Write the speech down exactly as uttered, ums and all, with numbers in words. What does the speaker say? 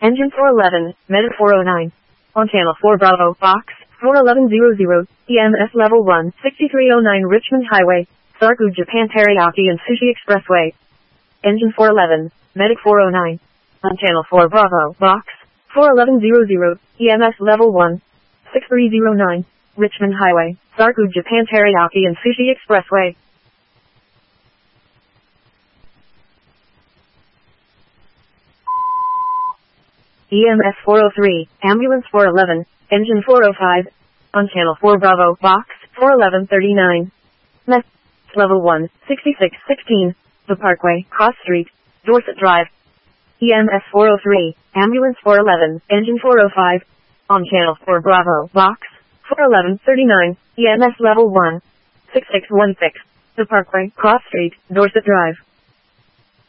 Engine four eleven, Medic four oh nine. On Channel four Bravo, Box, four eleven hundred, E M S Level one, sixty-three oh nine Richmond Highway, Sarku Japan Teriyaki and Sushi Expressway. Engine four eleven, Medic four oh nine. On Channel four Bravo, Box, four eleven hundred, E M S Level one, sixty-three oh nine, Richmond Highway, Sarku Japan Teriyaki and Sushi Expressway. E M S four oh three, Ambulance four eleven, Engine four oh five. On Channel four Bravo, Box, four eleven thirty-nine. Mess. Level one, sixty-six sixteen, The Parkway, Cross Street, Dorset Drive. E M S four oh three, Ambulance four eleven, Engine four oh five. On Channel four Bravo, Box, four eleven thirty-nine, E M S Level one, sixty-six sixteen, The Parkway, Cross Street, Dorset Drive.